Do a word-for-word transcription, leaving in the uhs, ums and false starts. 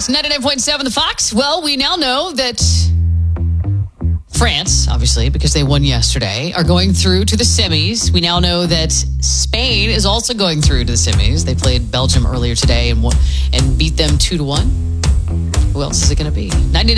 It's ninety-nine point seven The Fox. Well, we now know that France, obviously, because they won yesterday, are going through to the semis. We now know that Spain is also going through to the semis. They played Belgium earlier today and won, and beat them two to one. Who else is it going to be? ninety-nine